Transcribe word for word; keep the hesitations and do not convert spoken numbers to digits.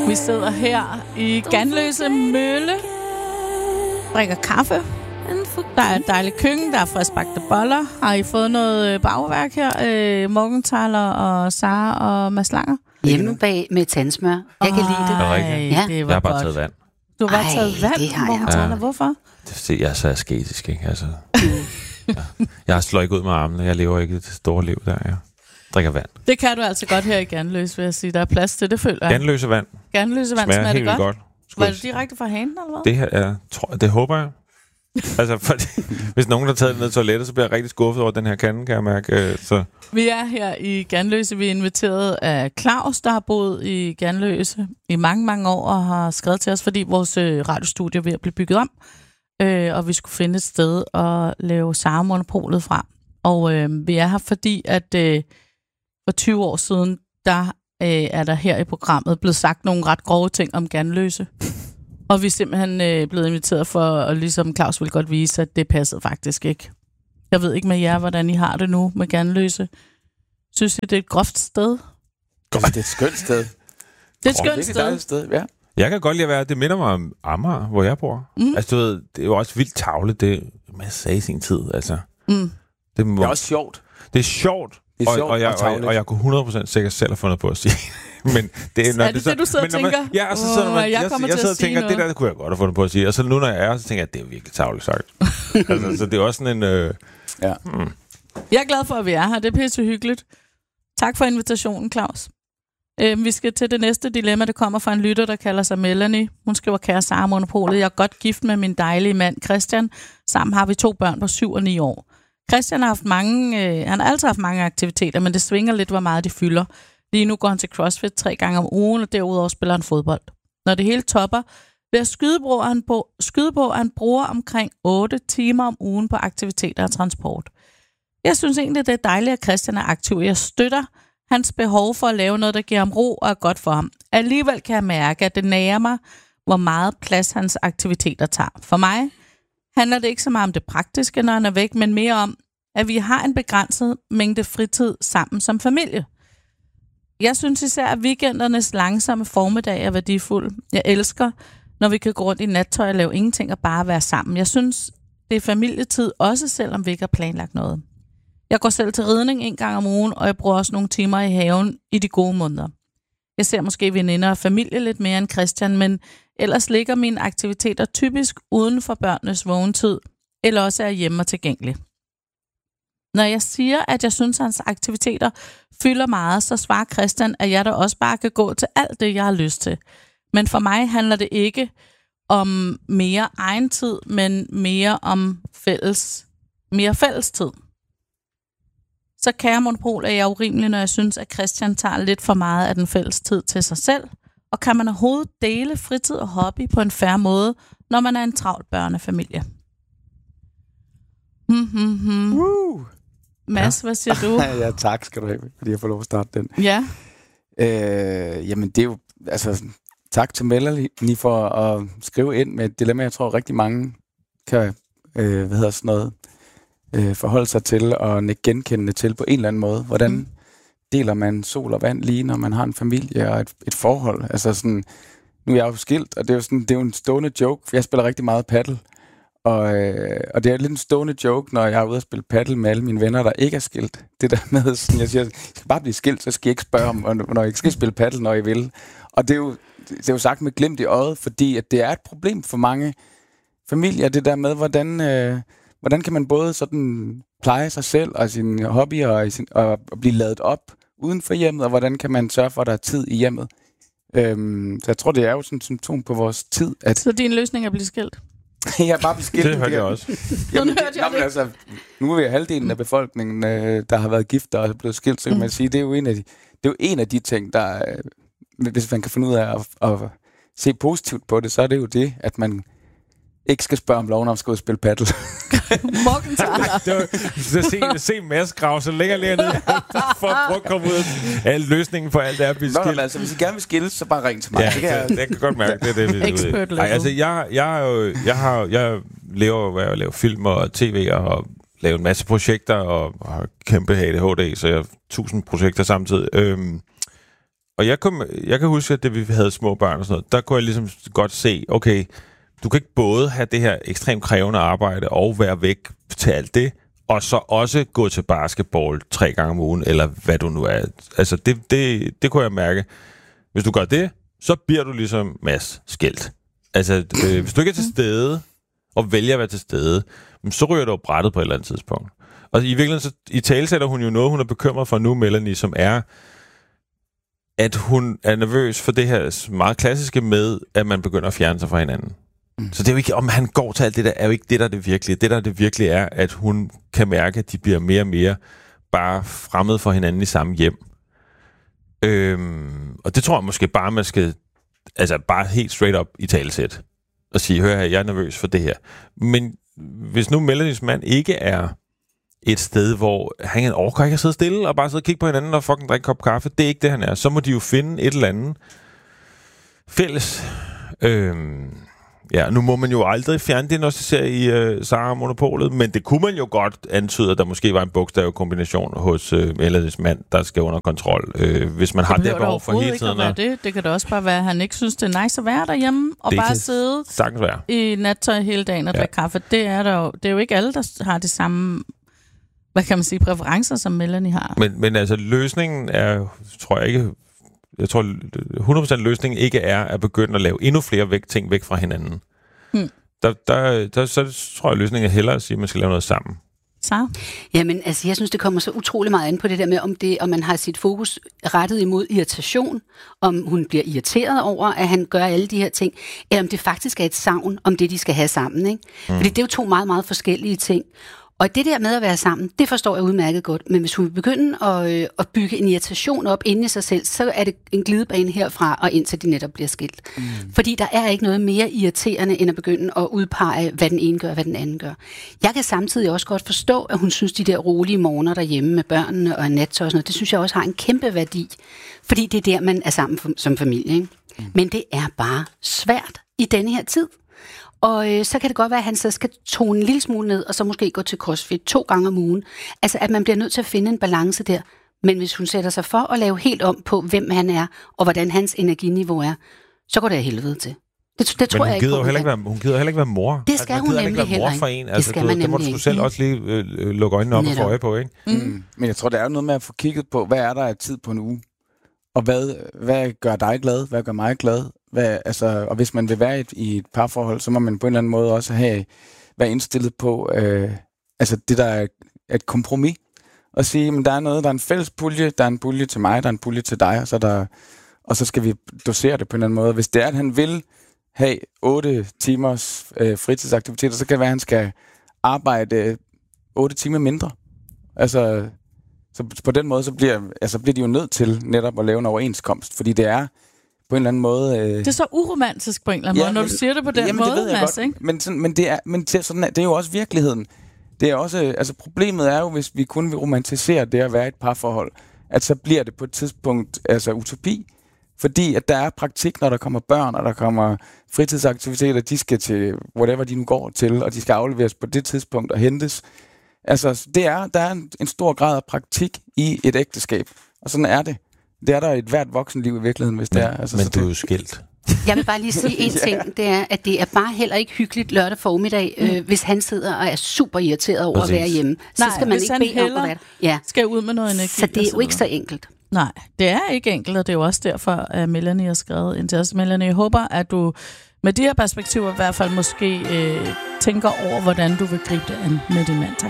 Vi sidder her i Ganløse Mølle, drikker kaffe. Der er dejlig køkken, der er friskbagte boller. Har I fået noget bagværk her? Øh, Morgenthaler og Sara og Mads Langer? Hjemmebag med tandsmør. Jeg kan lide det. Ej, Ja. det var Jeg har bare godt. taget vand. Du har bare Ej, taget vand, det har jeg. Morgenthaler. Ja. Hvorfor? Det, jeg er så asketisk, ikke? Altså, ja. Jeg slår ikke ud med armene. Jeg lever ikke det store liv der. Jeg drikker vand. Det kan du altså godt her i Ganløse, vil jeg sige. Der er plads til det, føler jeg. Ganløse vand. Ganløse vand Smager smager helt det vildt godt. godt. Var Skulle det jeg- direkte fra hanen, eller hvad? Det her er, tror, det håber jeg. Altså, fordi, hvis nogen har taget det ned i toilettet, så bliver jeg rigtig skuffet over den her kande, kan jeg mærke. Øh, Så Vi er her i Ganløse. Vi er inviteret af Claus, der har boet i Ganløse i mange, mange år og har skrevet til os, fordi vores øh, radiostudie er ved at blive bygget om. Øh, og vi skulle finde et sted at lave Sara Monopolet fra. Og øh, vi er her, fordi at øh, for tyve år siden, der øh, er der her i programmet blevet sagt nogle ret grove ting om Ganløse. Og vi er simpelthen øh, blevet inviteret for, og ligesom Claus ville godt vise, at det passede faktisk ikke. Jeg ved ikke med jer, hvordan I har det nu med Ganløse. Synes I, det er et groft sted? Altså, det er et skønt sted. Det er et Det er skønt et sted. dejligt sted, ja. jeg kan godt lide at være, det minder mig om Amager, hvor jeg bor. Mm. Altså, du ved, det er jo også vildt tavlet, det man sagde i sin tid, altså. Mm. Det, må, Det er også sjovt. det er sjovt, Det er og, sjovt og, jeg, og og, tarveligt. og jeg kunne hundrede procent sikkert selv have fundet på at sige. Men det er, når Er det så, det, du sidder men og når man- tænker? Ja, og så sidder Åh, man, jeg jeg, kommer jeg, til sidder at og tænker, sige det noget. der kunne jeg godt have fundet på at sige. Og så nu når jeg er, så tænker jeg, at det er virkelig tavligt sagt. altså, så det er også sådan en... Øh, Ja. hmm. Jeg er glad for, at vi er her. Det er pisse hyggeligt. Tak for invitationen, Claus. Øh, vi skal til det næste dilemma. Det kommer fra en lytter, der kalder sig Melanie. Hun skriver, kære Sara Monopolet, jeg er godt gift med min dejlige mand Christian. Sammen har vi to børn på syv og ni år. Christian har haft mange, øh, han har altid haft mange aktiviteter, men det svinger lidt, hvor meget de fylder. Lige nu går han til CrossFit tre gange om ugen, og derudover spiller han fodbold. Når det hele topper, ved at skyde på, han på, skyde på, at han bruger omkring otte timer om ugen på aktiviteter og transport. Jeg synes egentlig, det er dejligt, at Christian er aktiv. Jeg støtter hans behov for at lave noget, der giver ham ro og er godt for ham. Alligevel kan jeg mærke, at det nærer mig, hvor meget plads hans aktiviteter tager. For mig handler det ikke så meget om det praktiske, når han er væk, men mere om, at vi har en begrænset mængde fritid sammen som familie. Jeg synes især, at weekendernes langsomme formiddag er værdifuld. Jeg elsker, når vi kan gå rundt i nattøj og lave ingenting og bare være sammen. Jeg synes, det er familietid, også selvom vi ikke har planlagt noget. Jeg går selv til ridning en gang om ugen, og jeg bruger også nogle timer i haven i de gode måneder. Jeg ser måske veninder og familie lidt mere end Christian, men ellers ligger mine aktiviteter typisk uden for børnenes vågentid, eller også er hjemme og tilgængelig. Når jeg siger, at jeg synes, at hans aktiviteter fylder meget, så svarer Christian, at jeg da også bare kan gå til alt det, jeg har lyst til. Men for mig handler det ikke om mere egen tid, men mere om fælles, mere fælles tid. Så kære Monopol, er jeg urimelig, når jeg synes, at Christian tager lidt for meget af den fælles tid til sig selv. Og kan man overhovedet dele fritid og hobby på en fair måde, når man er en travl børnefamilie? Hmm, hmm, hmm. Woo! Mads, hvad siger du? Ja, tak skal du have, fordi jeg får lov at starte den. Ja, Øh, jamen, det er jo... Altså, tak til Melanie for at skrive ind med et dilemma, jeg tror rigtig mange kan øh, hvad hedder sådan noget, øh, forholde sig til og nikke genkendende til på en eller anden måde. Hvordan Mm. deler man sol og vand lige, når man har en familie og et, et forhold? Altså sådan, nu er jeg jo skilt, og det er jo, sådan, det er jo en stående joke, for jeg spiller rigtig meget paddle. Og, øh, og det er lidt en stående joke, når jeg er ude og spille paddle med alle mine venner, der ikke er skilt. Det der med, sådan, jeg siger, jeg skal bare blive skilt, så skal I ikke spørge om, hvornår I skal spille paddle, når I vil. Og det er jo, det er jo sagt med glimt i øjet, fordi at det er et problem for mange familier, det der med, hvordan, øh, hvordan kan man både sådan pleje sig selv og sine hobbyer og, sin, og, og blive ladet op uden for hjemmet, og hvordan kan man sørge for, at der er tid i hjemmet. Øhm, så jeg tror, det er jo sådan et symptom på vores tid, at så din løsning er at blive skilt. jeg bare bliver skilt. Det hørte jeg også. Jamen, hørte jeg jamen, det. altså, nu er vi halvdelen af befolkningen, øh, der har været gift og er blevet skilt, så kan Mm. man sige, det er jo en af de, det er jo en af de ting, der, øh, hvis man kan finde ud af at, at se positivt på det, så er det jo det, at man ikke skal spørge om lov, når man skal ud og spille paddle. Morgenthaler. Det var, så se, se Mads grave så længere længere ned, for at prøve at komme ud af al løsningen for alt det er at blive Nå, skilt. men altså, hvis I gerne vil skilles, så bare ring til mig. Ja, det kan jeg, det, jeg kan godt mærke, det er det, vi er ude i. Expert level. Ej, altså, jeg, jeg, er jo, jeg, har, jeg lever hvad jeg laver film og tv og laver en masse projekter og har kæmpe A D H D, så jeg har tusind projekter samtidig. Øhm, Og jeg, kom, jeg kan huske, at da vi havde små børn og sådan noget, der kunne jeg ligesom godt se, okay, du kan ikke både have det her ekstremt krævende arbejde og være væk til alt det, og så også gå til basketball tre gange om ugen, eller hvad du nu er. Altså, det, det, det kunne jeg mærke. Hvis du gør det, så bliver du ligesom Mads skilt. Altså, øh, hvis du ikke er til stede, og vælger at være til stede, så ryger du brættet på et eller andet tidspunkt. Og i virkeligheden, så i tale sætter hun jo noget, hun er bekymret for nu, Melanie, som er, at hun er nervøs for det her meget klassiske med, at man begynder at fjerne sig fra hinanden. Mm. Så det er jo ikke, om han går til alt det der, er jo ikke det, der er det virkelige. Det, der er det virkelige, er, at hun kan mærke, at de bliver mere og mere bare fremmede for hinanden i samme hjem. Øhm, og det tror jeg måske bare, man skal altså bare helt straight up i talesæt og sige, hør her, jeg er nervøs for det her. Men hvis nu Melanies mand ikke er et sted, hvor han overgår ikke at sidde stille og bare sidde og kigge på hinanden og fucking drikke en kop kaffe, det er ikke det, han er. Så må de jo finde et eller andet fælles. Øhm, ja, nu må man jo aldrig fjerndiagnostisere i øh, Sara og Monopolet, men det kunne man jo godt antyde, at der måske var en bogstavkombination hos øh, Melanies mand, der skal under kontrol, øh, hvis man det har det behov for hele tiden. Det. det. det kan da også bare være, at han ikke synes, det er nice at være derhjemme og det bare sidde i nattøj hele dagen og drikke ja. kaffe. Det er, der jo, det er jo ikke alle, der har det samme, hvad kan man sige, præferencer, som Melanie har. Men, men altså, løsningen er, tror jeg ikke, jeg tror hundrede procent løsningen ikke er at begynde at lave endnu flere væk, ting væk fra hinanden. Hmm. Der, der, der, så tror jeg, løsningen er hellere at sige, at man skal lave noget sammen. Så? Jamen, altså, jeg synes, det kommer så utrolig meget an på det der med, om, det, om man har sit fokus rettet imod irritation, om hun bliver irriteret over, at han gør alle de her ting, eller om det faktisk er et savn om det, de skal have sammen. Ikke? Hmm. Fordi det er jo to meget, meget forskellige ting. Og det der med at være sammen, det forstår jeg udmærket godt. Men hvis hun vil begynde at, øh, at bygge en irritation op inde i sig selv, så er det en glidebane herfra og indtil de netop bliver skilt. Mm. Fordi der er ikke noget mere irriterende, end at begynde at udpege, hvad den ene gør, hvad den anden gør. Jeg kan samtidig også godt forstå, at hun synes, de der rolige morgener derhjemme med børnene og nattøj og sådan noget, det synes jeg også har en kæmpe værdi. Fordi det er der, man er sammen som familie. Ikke? Mm. Men det er bare svært i denne her tid. Og øh, så kan det godt være, at han så skal tone en lille smule ned, og så måske gå til CrossFit to gange om ugen. Altså, at man bliver nødt til at finde en balance der. Men hvis hun sætter sig for at lave helt om på, hvem han er, og hvordan hans energiniveau er, så går det af helvede til. Det, det tror Men hun jeg ikke gider jo heller ikke være, hun gider heller ikke være mor. Det skal altså, hun nemlig ikke heller ikke. For en. Altså, det skal du, man det må du nemlig selv ikke. også lige øh, lukke øjnene op Netop. og få øje på, ikke? Mm. Mm. Men jeg tror, det er jo noget med at få kigget på, hvad er der af tid på en uge? Og hvad, hvad gør dig glad? Hvad gør mig glad? Hvad, altså, og hvis man vil være et, i et parforhold, så må man på en eller anden måde også have, være indstillet på øh, altså det, der er et kompromis. Og sige, men der er noget, der er en fælles pulje, der er en pulje til mig, der er en pulje til dig, og så, der, og så skal vi dosere det på en eller anden måde. Hvis det er, at han vil have otte timers øh, fritidsaktiviteter, så kan det være, at han skal arbejde otte timer mindre. Altså... Så på den måde, så bliver, altså bliver de jo nødt til netop at lave en overenskomst, fordi det er på en eller anden måde... Øh... Det er så uromantisk på en eller anden ja, måde, når men, du siger det på den jamen, måde, det Mads, ikke? Men, sådan, men, det er, men det, sådan, det er jo også virkeligheden. Det er også, altså problemet er jo, hvis vi kun vil romantisere det at være et parforhold, at så bliver det på et tidspunkt altså utopi, fordi at der er praktik, når der kommer børn, og der kommer fritidsaktiviteter, de skal til whatever de nu går til, og de skal afleveres på det tidspunkt og hentes. Altså, det er, der er en, en stor grad af praktik i et ægteskab, og sådan er det. Det er der et hvert voksenliv i virkeligheden, hvis men, det er. Altså, men så du det... er jo skilt. Jeg vil bare lige sige en ting, det er, at det er bare heller ikke hyggeligt lørdag formiddag, øh, hvis han sidder og er super irriteret over Præcis. at være hjemme. Så Nej, skal man ikke bede om at være ja. skal ud med noget energi. Så det er jo ikke så enkelt. Nej, det er ikke enkelt, og det er jo også derfor, at Melanie har skrevet ind til os. Melanie, jeg håber, at du med de her perspektiver i hvert fald måske øh, tænker over, hvordan du vil gribe det an med din mand. Tak.